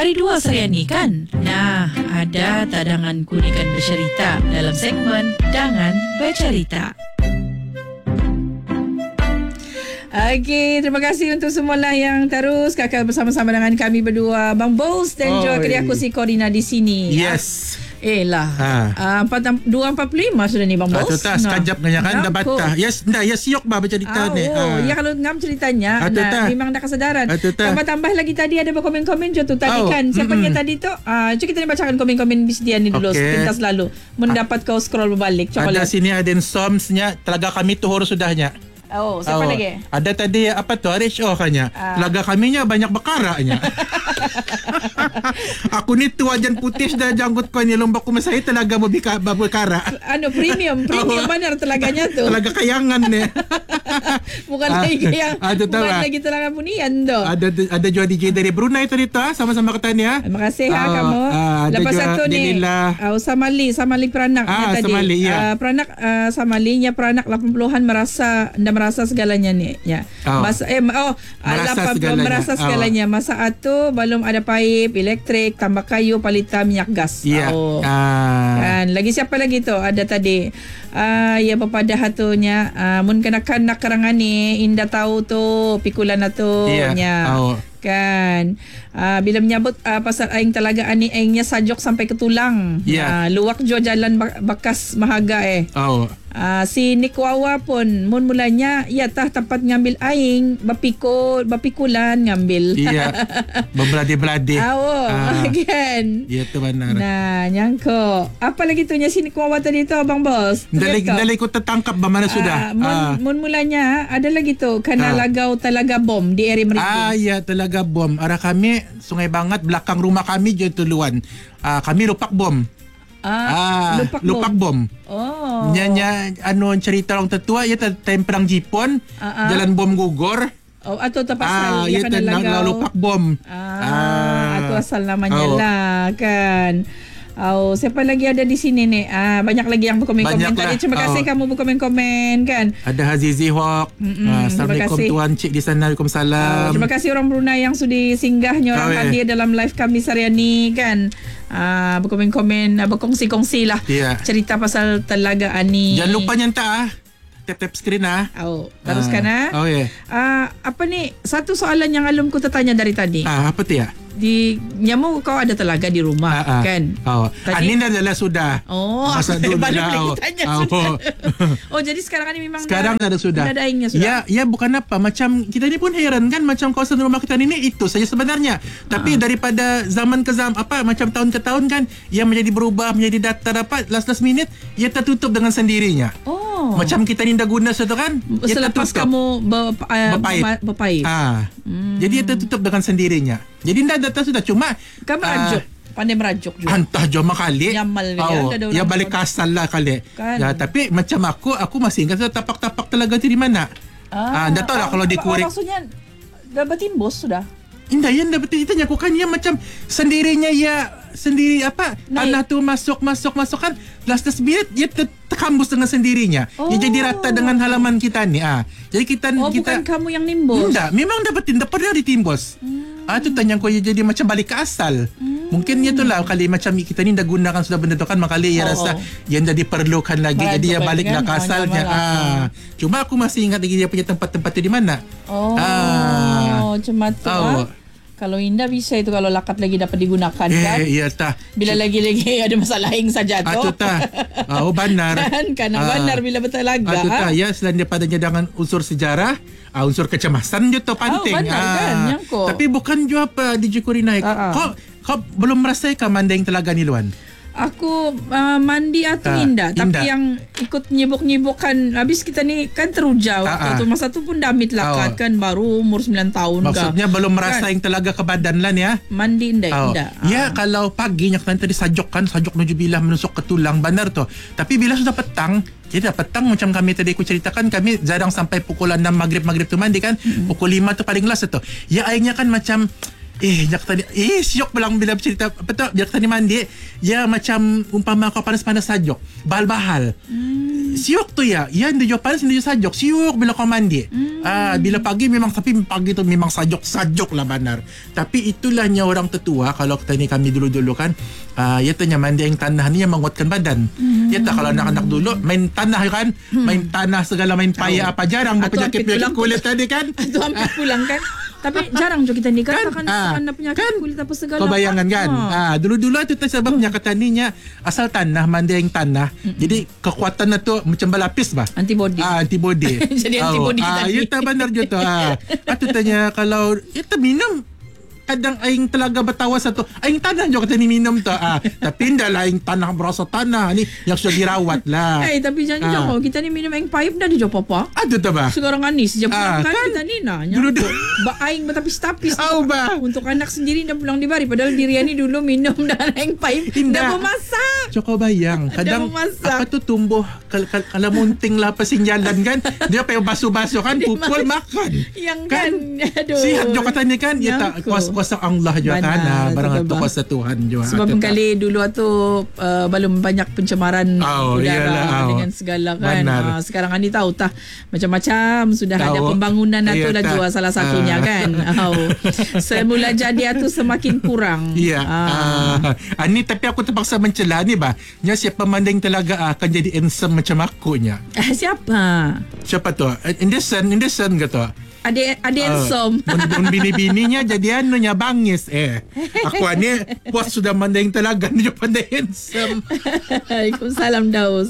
Hari 2 Saryani kan? Nah, ada tadangan Kuningan Bercerita dalam segmen Dangan Bercerita. Okey, terima kasih untuk semualah yang terus kakak bersama-sama dengan kami berdua, Bang Bos dan juga kerja aku si Corina di sini. Yes. Lah. 2.45 sudah ni Bang Bos. Sekejap kanya kan dah batah. Yes, siok bah bercerita ni. Ya kalau ngam ceritanya memang dah kesedaran. Tambah lagi tadi ada berkomen-komen je tu tadi kan. Siapa yang tadi tu? Cuba kita bacakan komen-komen bisdian ni dulu sepintas lalu. Mendapat kau scroll berbalik. Coba ada sini ada somsnya telaga kami tu huruf sudahnya. Siapa lagi? Ada tadi apa tu RHO kanya. Telaga kaminya banyak bekaranya. Aku ni tu wajan putih dah janggut kau ni lomba ku saya telaga berkara. Premium benar telaganya tu. Telaga kayangan ni. Bukan lagi telaga punian tu. Ada juga DJ dari Brunei tadi tu sama-sama kata ni. Terima kasih kamu. Lepas satu ni Samali Peranak tadi. Samali, ya. Peranak Samalinya Peranak 80-an merasa segalanya ni ya. Merasa segalanya. Masa itu belum ada pipe elektrik, tambah kayu, palitan minyak gas. Kan lagi siapa lagi tu? Ada tadi ya pepada hatunya mun kenakan nak kerangan ni indah tahu tu pikulan tu nya. Kan bila menyambut pasal aing telaga ani aingnya sajok sampai ke tulang. Luak jo jalan bekas mahaga si Nick Wawa pun mun mulanya tempat ngambil aing bapikulan ngambil berbeladih-beladih kan tu benar. Nah nyangko apa lagi tu nya si Nick Wawa tadi tu Bang Bos dalai ku tertangkap bagaimana sudah mun mulanya ada lagi tu kana lagau Telaga Bom di area Meritu Telaga Bom arah kami Sungai Bangat belakang rumah kami je tuluan kami lupak bom. Lupak bom. Nya cerita orang tetua time perang Jepun jalan bom gugur. Atau terpasal ya kan lagau lupak bom. Atau asal namanya lah kan. Siapa lagi ada di sini ni? Banyak lagi yang berkomen-komen tadi. Terima kasih kamu berkomen-komen kan. Ada Hazizi Hok. Assalamualaikum Tuan Cik di sana. Waalaikumsalam. Terima kasih orang Brunei yang sudi singgahnya orang hadir dalam live kami Saryani kan. Berkomen-komen, berkongsi-kongsi lah cerita pasal Telaga Ani. Jangan lupa nyantak tap-tap skrin teruskan apa ni satu soalan yang alum ku tertanya dari tadi. Apa tu ya? Di nyamu kau ada telaga di rumah kan? Anin adalah sudah. Masa dulu dah. Sudah. Jadi sekarang ni memang ada sudah. Ada aingnya sudah. Ya bukan apa macam kita ni pun heran kan macam kawasan rumah kita ni itu saja sebenarnya. Tapi daripada zaman ke zaman macam tahun ke tahun kan ia menjadi berubah menjadi datar last minute ia tertutup dengan sendirinya. Macam kita ni dah guna satu kan selepas kamu berpaip. Jadi ia tertutup dengan sendirinya. Jadi data sudah cuma kamu merajuk pandai merajuk juga. Entah jom kali. Nyamal ya balik kasal lah kali. Kan. Tapi macam aku masih ingat tapak-tapak telaga tu di mana. Dah tahu lah kalau dikorek. Maksudnya dah bertimbus sudah. Indah yang dapat ditanya aku kan ia macam sendirinya sendiri tanah tu masuk kan last minute ia terkambus dengan sendirinya. Ia jadi rata dengan halaman kita ni. Jadi kita bukan kamu yang nimbus. Tidak, memang dapat pernah ditimbus. Tu tanya aku ia jadi macam balik ke asal. Mungkin ia itulah kali macam kita ni dah gunakan sudah benda tu kan makali ia rasa yang dah diperlukan lagi jadi ia baliklah ke asalnya. Cuma aku masih ingat lagi dia punya tempat-tempat tu di mana. Macam tu kalau indah bisa itu kalau lakat lagi dapat digunakan kan. Iya tah. Bila lagi ada masalah yang saja tu. Tah. Benar. kan benar bila bertelaga. Ya selain daripadanya dengan unsur sejarah, unsur kecemasan juga penting. Benar kan. Tapi bukan juga apa DJ Corina. Kau belum merasakan mandeng telaga ni Luan? Aku mandi atau indah. Tapi yang ikut nyibuk-nyibukkan habis kita ni kan teruja waktu tu masa tu pun damit lakat kan baru umur 9 tahun. Maksudnya belum merasa yang telaga ke badan lah ni mandi indah. Ya kalau paginya kan tadi sajok menuju bilah menusuk ke tulang benar tu. Tapi bila sudah petang jadi petang macam kami tadi aku ceritakan kami jarang sampai pukul 6 maghrib tu mandi kan. Pukul 5 tu paling last tu. Ya airnya kan macam jak tadi syok belang bila bercerita jak tadi mandi ya macam umpama kau panas-panas sajok bahal-bahal Siok tu ya. Yan dia panas dia sajok. Siok bila kau mandi. Bila pagi memang tu memang sajok lah benar. Tapi itulahnya orang tetua kalau kita ni kami dulu-dulu kan. Ya tanya mandi yang tanah ni yang menguatkan badan. Ya tak kalau anak-anak dulu main tanah kan, main tanah segala main payah apa jarang berpenyakit kulit tadi kan. Itu hampir pulang kan. Tapi jarang juga kita ni kan penyakit kulit apa segala. Kau bayangan kan? Dulu-dulu tu sebabnya kata ninya asal tanah mandi yang tanah. Jadi kekuatan tu macam berlapis bah. Antibody. Antibody. Jadi antibody kita ni. Ya benar juga. Atu tanya kalau itu minum kadang aing telaga bertawas satu aing tanah juga kata ni minum tu tapi indah lah aing tanah berasa tanah ni yang sudah dirawat lah. Tapi jangan jauh kita ni minum aing paip dah di apa-apa. Ada tu bah. Sekarang anis sejak pulang kan kita ni nanya. Ba aing bertapis-tapis. Untuk anak sendiri dah pulang di bari padahal diri ni dulu minum dah aing paip dah memasak. Coba bayang kadang apa tu tumbuh kalau munting lah pasing jalan kan dia pakai basuh-basuh kan pukul makan. Yang kan aduh. Sihat juga kata ni kan ya tak kuasa Allah juga kan barang tu kuasa Tuhan juga. Sebab kali dulu tu belum banyak pencemaran udara dengan segala kan. Sekarang ni tahu tah macam-macam sudah ada pembangunan tu dah juga salah satunya kan. Semula jadi tu semakin kurang. Ya. Ni tapi aku terpaksa mencela ni bah. Nya siapa mandang telaga akan jadi handsome macam aku nya. Siapa tu? Anderson kata. Adik handsome. Bini-bininya jadi anunya bangis. Aku ni puas sudah mandang telaga ni juga pandai handsome. Waalaikumsalam Daus.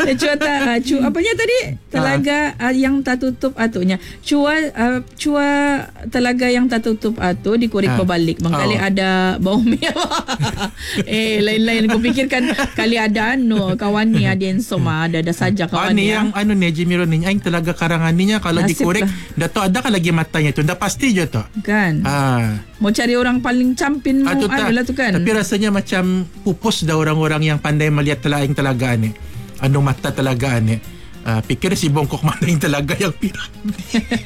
Apanya tadi? Telaga yang tak tutup atunya. Cua telaga yang tak tutup atu dikorek berbalik. Mangkali ada bau mewah. Lain-lain aku fikirkan kali ada kawan ni ada handsome ada saja kawan ni. Yang ni Jimiro ni yang telaga karangan ninya kalau dikorek dah tu ada kan lagi matanya tu dah pasti je tu kan. Mau cari orang paling campin tu kan. Tapi rasanya macam pupus dah orang-orang yang pandai melihat telaga ni mata telaga ni. Pikir si bongkok mana yang telaga yang piramid.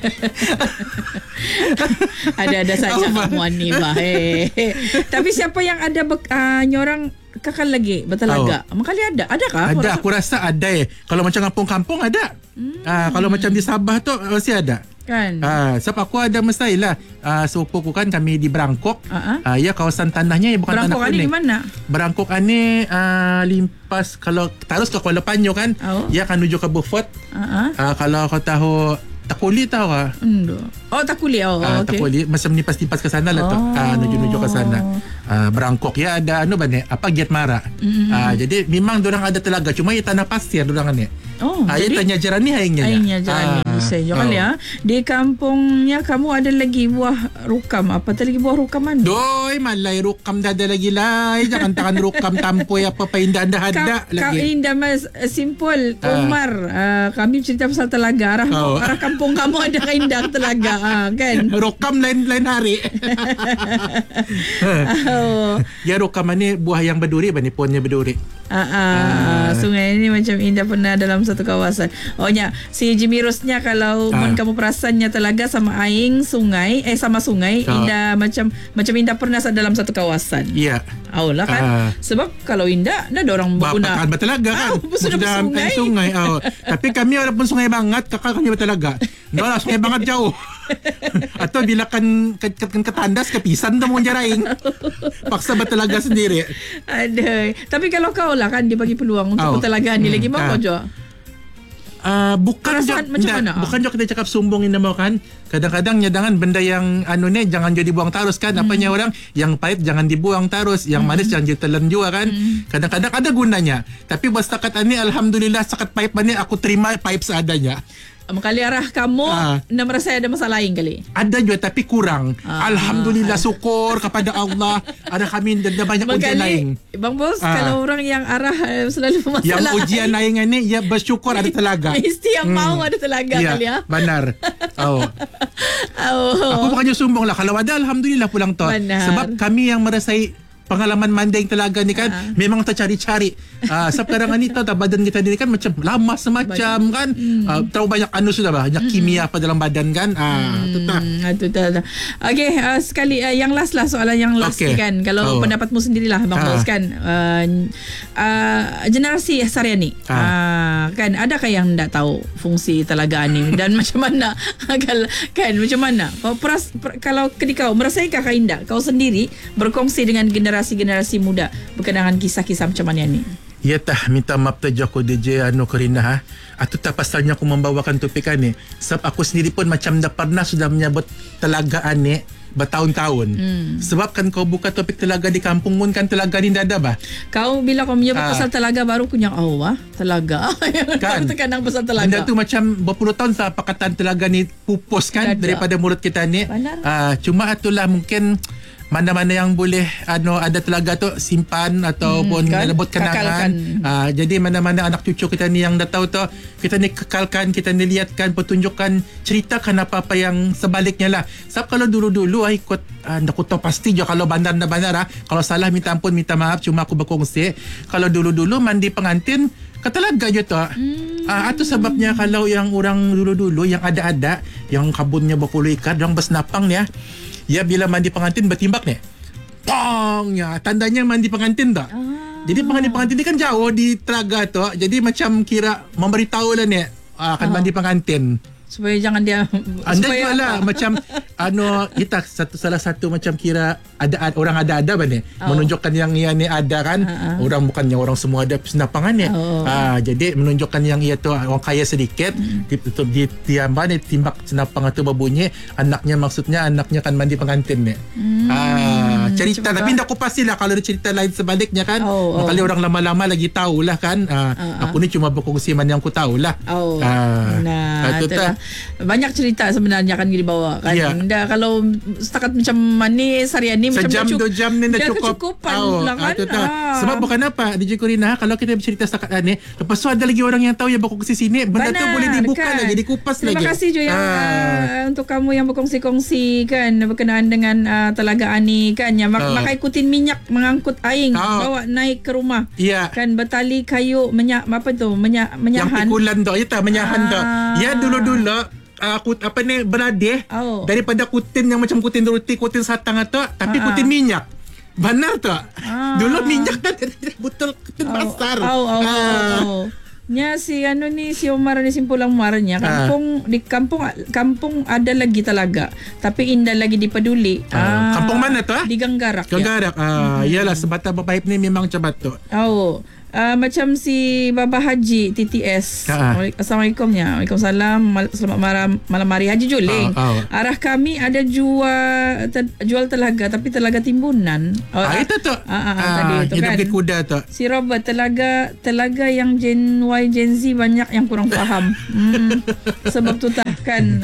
Ada saja kamu ni bah. Tapi siapa yang ada nyorang kakak lagi bertelaga? Makali adakah? Ada, aku rasa ada Kalau macam kampung-kampung ada. Kalau macam di Sabah tu masih ada. Kan. Sebab aku ada mestailah sepupuku kan kami di Berangkok. Ya kawasan tanahnya ya bukan Berangkok tanah kuning. Berangkok ni di mana? Berangkok ni limpas kalau terus ke Kuala Panyo kan. Ya akan menuju ke Beaufort. Kalau kau tahu Takuli tahu ah? Takuli. Okay. Takuli macam nipas-nipas ke sana lah tu. Menuju ke sana. Berangkok ya ada Giat Mara. Jadi memang dorang ada telaga cuma ya tanah pasir dorang ni. Jadi tanya jerani aingnya jerani. Jangan ya. Di kampungnya kamu ada lagi buah rukam. Apa tadi lagi buah rukam mana? Doi malai rukam dah ada lagi lah. Jangan tangan rukam tampoy apa indah ada lagi. Indah mas simple Umar. Kami cerita pasal telaga arah kampung kamu ada indah telaga kan. Rukam lain hari. Ya rukam ni buah yang berduri pohonnya berduri. Sungai ini macam indah pernah dalam satu kawasan. Si Jimirosnya kalau kamu perasannya telaga sama aing sungai sama sungai indah macam indah pernah dalam satu kawasan. Ya. Lah kan. Sebab kalau indah ada orang berguna bertelaga kan. Sudah sungai. Tapi kami walaupun sungai banget kakak kami bertelaga. Lah sungai banget jauh. Atau bila kan ketandas kepisan tu mau jaraing. Paksa bertelaga sendiri. Ada. Tapi kalau kau lah kan dia bagi peluang untuk bertelaga ni lagi mau je. Bukan juga kita cakap sombong ini mau kan. Kadang-kadang nyadangan benda yang ni jangan jadi buang tarus kan. Apanya orang yang pahit jangan dibuang tarus, yang manis jangan ditelan juga kan. Kadang-kadang ada gunanya. Tapi buat setakat ini alhamdulillah setakat pipe ni aku terima pipe seadanya. Kali arah kamu nak merasa ada masalah lain kali? Ada juga tapi kurang. Alhamdulillah syukur kepada Allah. Ada kami dah banyak ujian lain. Bang Bos, kalau orang yang arah selalu masalah yang ujian lain ni ya bersyukur ada telaga. Mesti yang mau ada telaga kali ya. Benar. Aku bukannya sombong lah. Kalau ada alhamdulillah pulang tu. Sebab kami yang merasai pengalaman manding telaga ni kan memang tercari-cari. Sekarang ni tahu tak badan kita ni kan macam lama semacam kan. Tahu banyak sudah banyak kimia apa dalam badan kan. Itu tak. Okey, sekali yang last lah soalan yang last kan. Kalau pendapatmu sendirilah Bang Bos kan. Generasi Saryani. kan adakah yang tak tahu fungsi Telaga Ani dan macam mana kan macam mana kalau kau merasakan kau indah kau sendiri berkongsi dengan generasi-generasi muda berkenaan kisah-kisah macam mana ni? Ya tah, minta maaf tu aku DJ Karina Atau tak pasalnya aku membawakan topik ni. Sebab aku sendiri pun macam dah pernah sudah menyebut Telaga Ani bertahun-tahun. Sebab kan kau buka topik telaga di kampung pun kan telaga ni dah ada bah. Kau bila kau menyebut pasal telaga baru kunyang telaga. Kan? Kau tekanang pasal telaga. Benda tu macam berpuluh tahun sa pakatan telaga ni pupus kan daripada mulut kita ni. Cuma itulah mungkin mana-mana yang boleh ada telaga tu simpan ataupun lebut kenangan. Jadi mana-mana anak cucu kita ni yang dah tahu tu, kita ni kekalkan, kita ni lihatkan, pertunjukkan, ceritakan apa-apa yang sebaliknya lah. Sebab kalau dulu-dulu ikut aku tahu pasti je kalau bandar kalau salah minta ampun, minta maaf, cuma aku berkongsi. Kalau dulu-dulu mandi pengantin ke telaga je tu. Itu sebabnya kalau yang orang dulu-dulu yang ada-ada yang kabunnya berpuluh ikat, yang bersenapang ni ya bila mandi pengantin bertimbak ni. Pong ya, tandanya mandi pengantin tak. Jadi mandi pengantin ni kan jauh di telaga tu. Jadi macam kira memberitahu lah ni akan mandi pengantin. Supaya jangan dia supaya lah macam kita salah satu macam kira ada orang ada bani menunjukkan yang ia ni ada kan. Orang bukannya orang semua ada senapangan ni. Jadi menunjukkan yang ia tu orang kaya sedikit di timbak senapang itu berbunyi anaknya kan mandi pengantin ni. Cerita tapi tak aku pastilah kalau ada cerita lain sebaliknya kan. Kali orang lama-lama lagi tahulah kan. Aku ni cuma berkongsi mana yang aku tahulah. Banyak cerita sebenarnya kan dibawa kan. Dah kalau setakat macam manis harian ni macam sejam 2 jam ni dah cukup. Lah kan. Sebab bukan apa DJ Karina, kalau kita bercerita setakat ni, lepas tu ada lagi orang yang tahu yang berkongsi sini, benda tu boleh dibuka kan? Lagi, dikupas lagi. Terima kasih Jo untuk kamu yang berkongsi-kongsi kan berkenaan dengan Telaga Ani kan yang maka ikutin minyak mengangkut aing bawa naik ke rumah. Kan bertali kayu menyahan. Yang pikulan tu, menyahan tu. Ya dulu-dulu beradih daripada kutin yang macam kutin roti, kutin satang atau tapi kutin minyak. Benar tak? Dulu minyak kan betul kutin besar. Nya si Omar ni simpulang Umarnya kampung ada lagi telaga tapi indah lagi dipeduli. Kampung mana tu? Di Ganggarak. Iyalah sebatang bapak ni memang cepat tu. Macam si Baba Haji TTS. Assalamualaikumnya. Waalaikumsalam. Selamat malam hari Haji Juling. Arah kami ada jual telaga tapi telaga timbunan. Itu tu. Tadi itu kan. Kuda tu. Si Robert telaga yang Gen Y Gen Z banyak yang kurang faham. Sebab tu tak kan.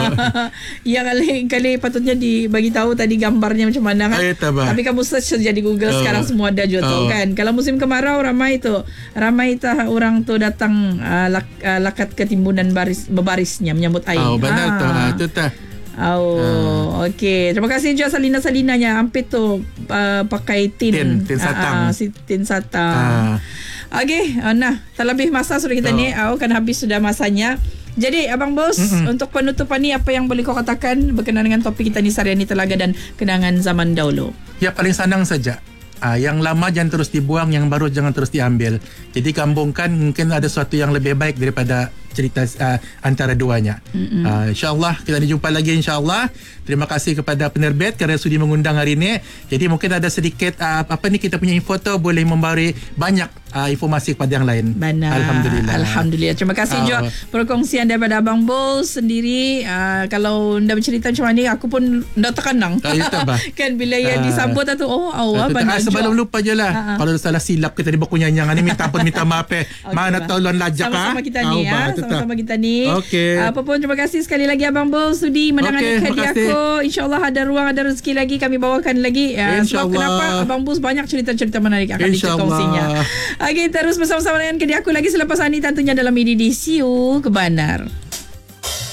Ya kali patutnya dibagi tahu tadi gambarnya macam mana kan. Tapi kamu search saja di Google sekarang semua ada juga tu kan. Kalau musim kemarau ramai orang tu datang lakat ke timbunan berbarisnya menyambut air. Benar tu. Itu tak. Okey. Terima kasih juga Salina-Salinanya. Hampir tu pakai tin satang. Tin satang. Okey. Terlebih masa sudah kita ni. Kan habis sudah masanya. Jadi Abang Bos, untuk penutupan ni apa yang boleh kau katakan berkenaan dengan topik kita ni Sariani Telaga dan kenangan zaman dahulu? Ya paling senang saja. Yang lama jangan terus dibuang, yang baru jangan terus diambil. Jadi gabungkan, mungkin ada sesuatu yang lebih baik daripada cerita antara duanya. InsyaAllah kita jumpa lagi insyaAllah. Terima kasih kepada penerbit kerana sudi mengundang hari ini. Jadi mungkin ada sedikit kita punya info tu boleh memberi banyak informasi kepada yang lain. Benar. Alhamdulillah. Terima kasih juga perkongsian daripada Abang Bos sendiri. Kalau anda bercerita macam ni, aku pun dah terkenang. Kan bila yang disambut tu sebelum lupa je lah. Kalau salah silap kita berkunyanyangan ni minta maaf mana tolong lajak sama-sama kita ni sama-sama kita ni. Apa pun terima kasih sekali lagi Abang Bos sudi menangani hadiah aku. InsyaAllah ada ruang, ada rezeki lagi kami bawakan lagi. Sebab kenapa Abang Bos banyak cerita-cerita menarik akan dikongsinya. Terus bersama-sama dengan hadiah aku lagi selepas ini tentunya dalam EDD. See you Kebanar.